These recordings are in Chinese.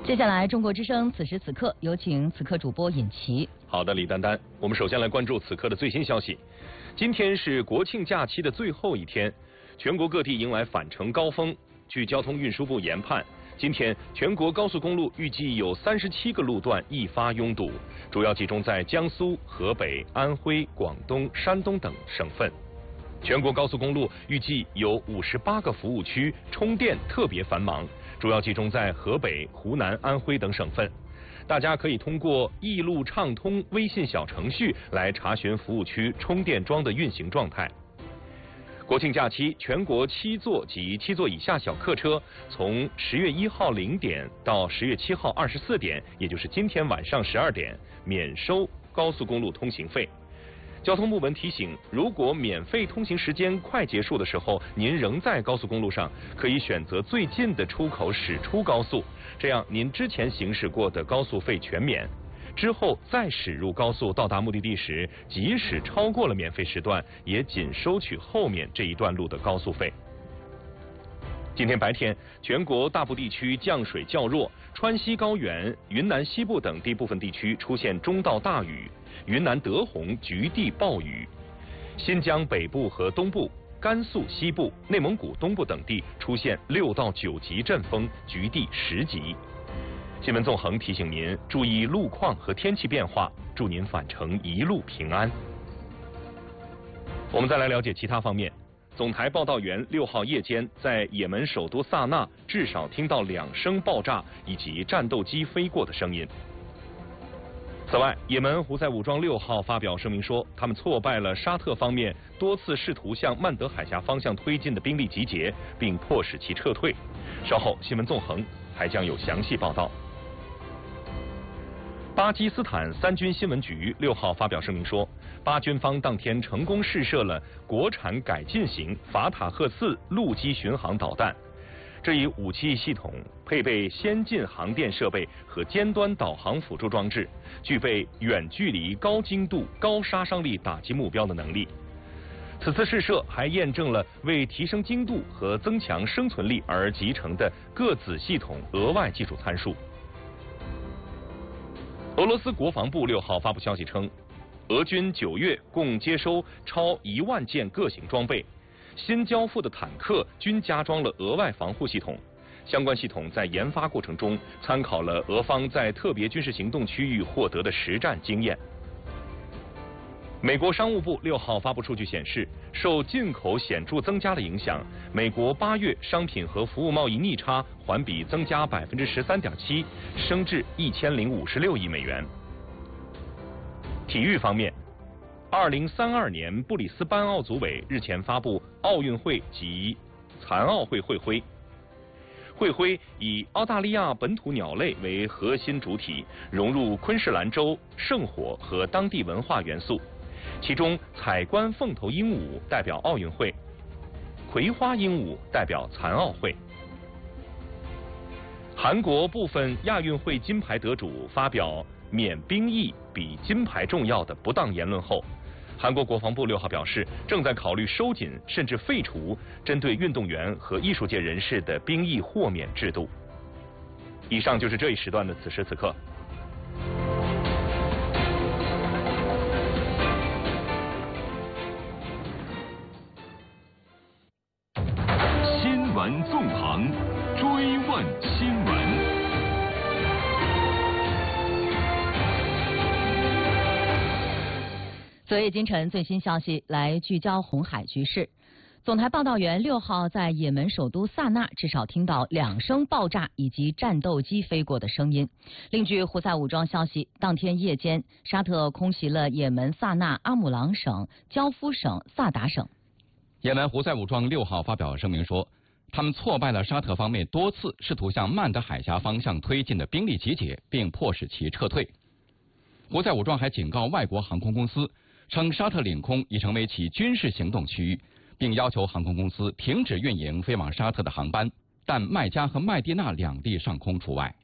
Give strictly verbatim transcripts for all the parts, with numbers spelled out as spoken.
接下来，中国之声此时此刻有请此刻主播尹奇。 好的，李丹丹，我们首先来关注此刻的最新消息。今天是国庆假期的最后一天，全国各地迎来返程高峰。据交通运输部研判，今天全国高速公路预计有三十七个路段易发拥堵，主要集中在江苏、河北、安徽、广东、山东等省份。全国高速公路预计有五十八个服务区充电特别繁忙，主要集中在河北、湖南、安徽等省份。大家可以通过易路畅通微信小程序来查询服务区充电桩的运行状态。国庆假期，全国七座及七座以下小客车从十月一号零点到十月七号二十四点，也就是今天晚上十二点，免收高速公路通行费。交通部门提醒，如果免费通行时间快结束的时候，您仍在高速公路上，可以选择最近的出口驶出高速，这样您之前行驶过的高速费全免。之后再驶入高速到达目的地时，即使超过了免费时段，也仅收取后面这一段路的高速费。今天白天，全国大部地区降水较弱，川西高原、云南西部等地部分地区出现中到大雨，云南德宏局地暴雨，新疆北部和东部、甘肃西部、内蒙古东部等地出现六到九级阵风，局地十级。新闻纵横提醒您注意路况和天气变化，祝您返程一路平安。我们再来了解其他方面。总台报道员六号夜间在也门首都萨那至少听到两声爆炸以及战斗机飞过的声音。此外，也门胡塞武装六号发表声明说，他们挫败了沙特方面多次试图向曼德海峡方向推进的兵力集结，并迫使其撤退。稍后新闻纵横还将有详细报道。巴基斯坦三军新闻局六号发表声明说，巴军方当天成功试射了国产改进型法塔赫四陆基巡航导弹。这一武器系统配备先进航电设备和尖端导航辅助装置，具备远距离高精度高杀伤力打击目标的能力。此次试射还验证了为提升精度和增强生存力而集成的各子系统额外技术参数。俄罗斯国防部六号发布消息称，俄军九月共接收超一万件各型装备，新交付的坦克均加装了额外防护系统。相关系统在研发过程中参考了俄方在特别军事行动区域获得的实战经验。美国商务部六号发布数据显示，受进口显著增加的影响，美国八月商品和服务贸易逆差环比增加百分之十三点七，升至一千零五十六亿美元。体育方面，二零三二年布里斯班奥组委日前发布奥运会及残奥会会徽。会徽以澳大利亚本土鸟类为核心主体，融入昆士兰州圣火和当地文化元素。其中，彩冠凤头鹦鹉代表奥运会，葵花鹦鹉代表残奥会。韩国部分亚运会金牌得主发表免兵役比金牌重要的不当言论后，韩国国防部六号表示，正在考虑收紧甚至废除针对运动员和艺术界人士的兵役豁免制度。以上就是这一时段的此时此刻。 新闻纵横，追问新闻。 昨夜今晨最新消息，来聚焦红海局势。总台报道员六号在也门首都萨那至少听到两声爆炸以及战斗机飞过的声音。另据胡塞武装消息，当天夜间，沙特空袭了也门萨那、阿姆朗省、焦夫省、萨达省。 也门胡塞武装六号发表声明说，他们挫败了沙特方面多次试图向曼德海峡方向推进的兵力集结，并迫使其撤退。胡塞武装还警告外国航空公司，称沙特领空已成为其军事行动区域，并要求航空公司停止运营飞往沙特的航班，但麦加和麦地那两地上空除外。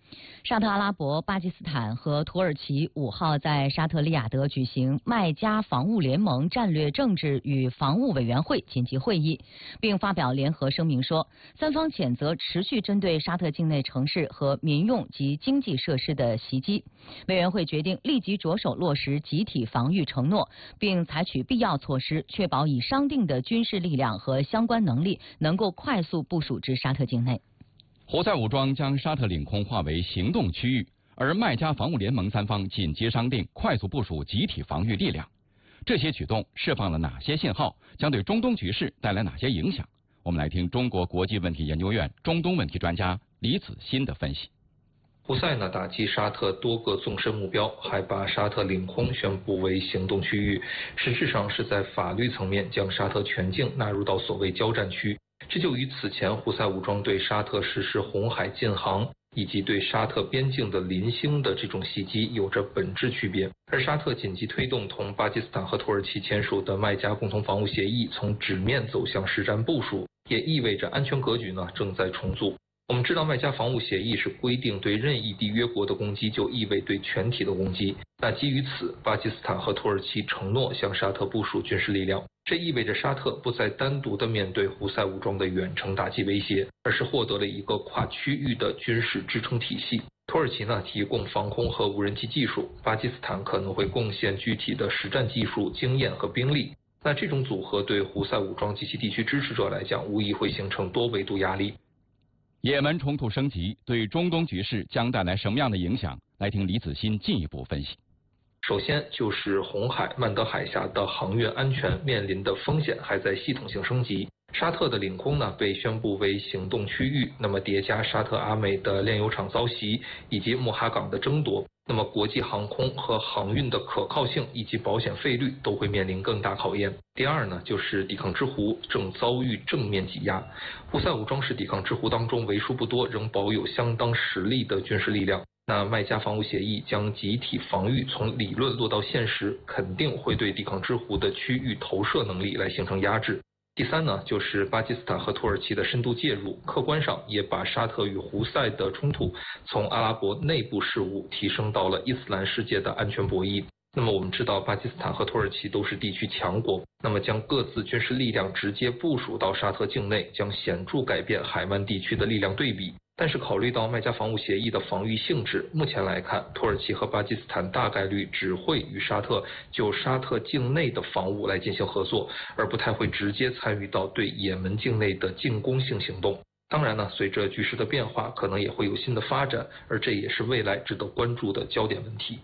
沙特阿拉伯、巴基斯坦和土耳其五号在沙特利雅得举行麦加防务联盟战略政治与防务委员会紧急会议，并发表联合声明说，三方谴责持续针对沙特境内城市和民用及经济设施的袭击。委员会决定立即着手落实集体防御承诺，并采取必要措施，确保已商定的军事力量和相关能力能够快速部署至沙特境内。 胡塞武装将沙特领空划为行动区域，而麦加防务联盟三方紧急商定快速部署集体防御力量。这些举动释放了哪些信号？将对中东局势带来哪些影响？我们来听中国国际问题研究院中东问题专家李子欣的分析。 胡塞呢打击沙特多个纵深目标，还把沙特领空宣布为行动区域，实质上是在法律层面将沙特全境纳入到所谓交战区。这就与此前胡塞武装对沙特实施红海禁航以及对沙特边境的零星的这种袭击有着本质区别。而沙特紧急推动同巴基斯坦和土耳其签署的麦加共同防务协议从纸面走向实战部署，也意味着安全格局呢正在重组。我们知道麦加防务协议是规定对任意缔约国的攻击就意味对全体的攻击，那基于此，巴基斯坦和土耳其承诺向沙特部署军事力量，这意味着沙特不再单独的面对胡塞武装的远程打击威胁，而是获得了一个跨区域的军事支撑体系。土耳其呢提供防空和无人机技术，巴基斯坦可能会贡献具体的实战技术、经验和兵力。那这种组合对胡塞武装及其地区支持者来讲，无疑会形成多维度压力。 也门冲突升级对中东局势将带来什么样的影响？来听李子欣进一步分析。 首先就是红海、曼德海峡的航运安全面临的风险还在系统性升级。沙特的领空呢被宣布为行动区域，那么叠加沙特阿美的炼油厂遭袭以及穆哈港的争夺，那么国际航空和航运的可靠性以及保险费率都会面临更大考验。第二呢，就是抵抗之湖正遭遇正面挤压。胡塞武装是抵抗之湖当中为数不多仍保有相当实力的军事力量。那麦加防务协议将集体防御从理论落到现实，肯定会对抵抗之湖的区域投射能力来形成压制。第三呢，就是巴基斯坦和土耳其的深度介入，客观上也把沙特与胡塞的冲突从阿拉伯内部事务提升到了伊斯兰世界的安全博弈。那么我们知道巴基斯坦和土耳其都是地区强国，那么将各自军事力量直接部署到沙特境内，将显著改变海湾地区的力量对比。但是考虑到麦加防务协议的防御性质，目前来看，土耳其和巴基斯坦大概率只会与沙特就沙特境内的防务来进行合作，而不太会直接参与到对也门境内的进攻性行动。当然呢，随着局势的变化，可能也会有新的发展，而这也是未来值得关注的焦点问题。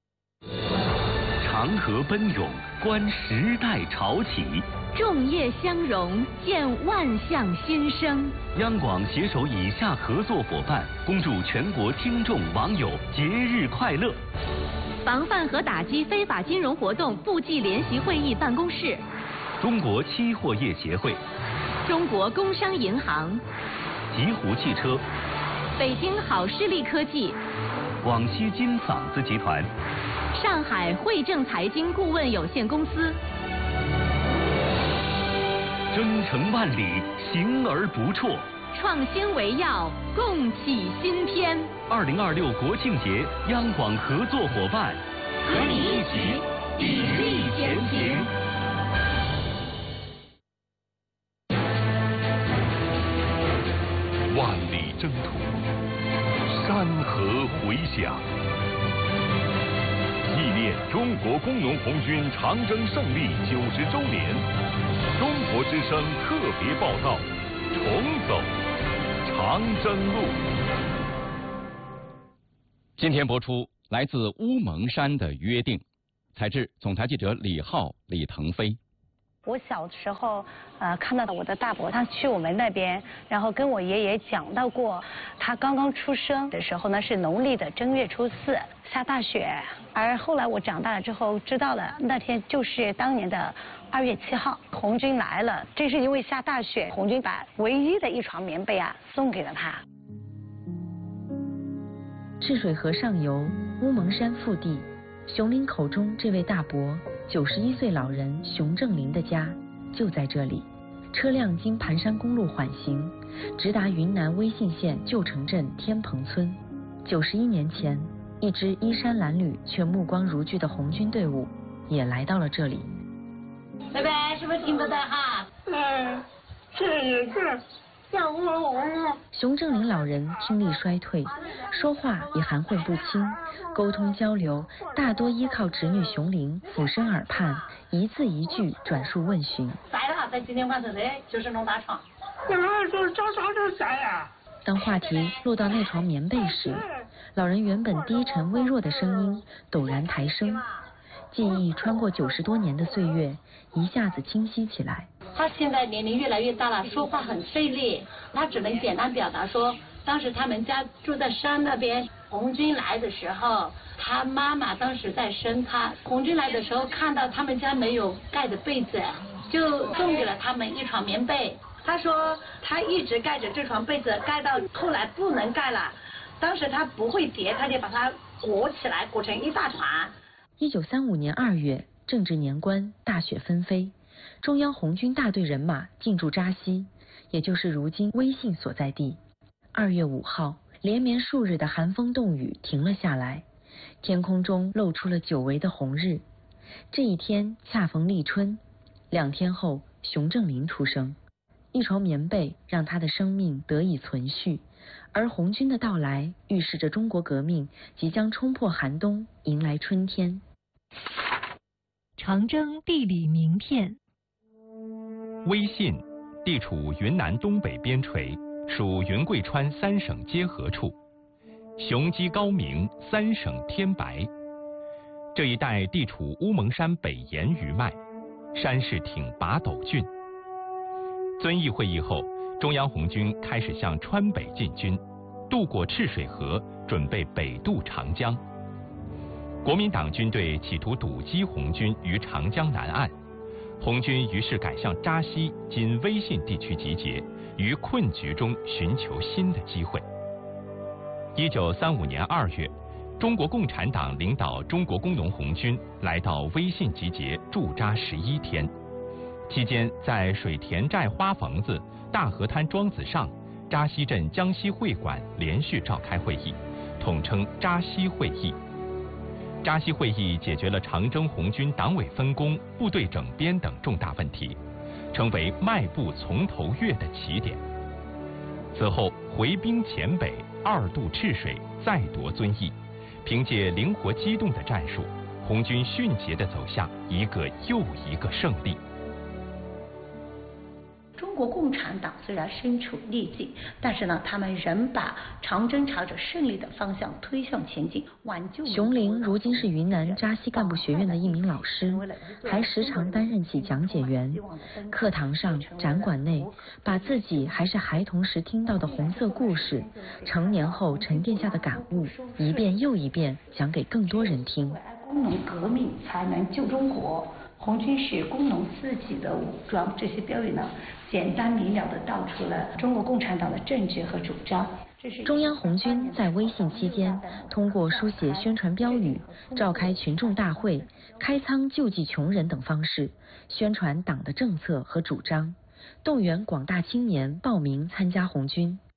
长河奔涌，观时代潮起； 众业相融，见万象新生。 央广携手以下合作伙伴，恭祝全国听众网友节日快乐。 防范和打击非法金融活动部际联席会议办公室， 中国期货业协会， 中国工商银行， 极狐汽车， 北京好视力科技， 广西金嗓子集团， 上海汇正财经顾问有限公司。 征程万里，行而不辍。 创新为要，共启新篇。 二零二六国庆节，央广合作伙伴， 和你一起砥砺前行。 万里征途，山河回响。纪念中国工农红军长征胜利九十周年，中国之声特别报道：重走长征路。 今天播出来自乌蒙山的约定，采制总台记者李浩、李腾飞。 我小时候，呃，看到我的大伯，他去我们那边，然后跟我爷爷讲到过，他刚刚出生的时候呢是农历的正月初四下大雪，而后来我长大了之后知道了，那天就是当年的二月七号，红军来了，正是因为下大雪，红军把唯一的一床棉被啊送给了他。 赤水河上游乌蒙山腹地，熊林口中这位大伯九十一岁老人熊正林的家就在这里。车辆经盘山公路缓行，直达云南威信县旧城镇天棚村。 九十一年前，一支衣衫褴褛却目光如炬的红军队伍也来到了这里。 贝贝，是不是听不到哈？ 嗯，是是，叫我我。 熊正林老人听力衰退，说话也含混不清，沟通交流大多依靠侄女熊玲俯身耳畔，一字一句转述问询。 晒了，在今天晚上的就是弄大床。 那说早早就晒呀。 当话题落到那床棉被时，老人原本低沉微弱的声音陡然抬升，记忆穿过九十多年的岁月，一下子清晰起来。 他现在年龄越来越大了，说话很费力，他只能简单表达说，当时他们家住在山那边，红军来的时候，他妈妈当时在生他，红军来的时候看到他们家没有盖的被子，就送给了他们一床棉被。他说他一直盖着这床被子，盖到后来不能盖了，当时他不会叠，他就把它裹起来，裹成一大团。 一九三五年二月，正值年关，大雪纷飞，中央红军大队人马进驻扎西，也就是如今威信所在地。二月五号，连绵数日的寒风冻雨停了下来，天空中露出了久违的红日。这一天恰逢立春，两天后，熊正林出生。一床棉被让他的生命得以存续，而红军的到来预示着中国革命即将冲破寒冬，迎来春天。 长征地理名片。 威信地处云南东北边陲，属云贵川三省结合处，雄鸡高鸣，三省天白。这一带地处乌蒙山北沿余脉，山势挺拔陡峻。遵义会议后，中央红军开始向川北进军，渡过赤水河，准备北渡长江。国民党军队企图堵击红军于长江南岸，红军于是改向扎西（今威信地区）集结，于困局中寻求新的机会。一九三五年二月，中国共产党领导中国工农红军来到威信集结驻扎十一天。期间，在水田寨花房子、大河滩庄子上、扎西镇江西会馆连续召开会议，统称扎西会议。扎西会议解决了长征红军党委分工、部队整编等重大问题，成为迈步从头越的起点。此后回兵黔北，二渡赤水，再夺遵义，凭借灵活机动的战术，红军迅捷地走向一个又一个胜利。 中国共产党虽然身处逆境，但是呢，他们仍把长征朝着胜利的方向推向前进，挽救。 熊玲如今是云南扎西干部学院的一名老师，还时常担任起讲解员。课堂上、展馆内，把自己还是孩童时听到的红色故事，成年后沉淀下的感悟，一遍又一遍讲给更多人听。 工农革命才能救中国。红军是工农自己的武装，这些标语呢，简单明了地道出了中国共产党的政治和主张。 中央红军在威信期间，通过书写宣传标语、召开群众大会、开仓救济穷人等方式，宣传党的政策和主张，动员广大青年报名参加红军。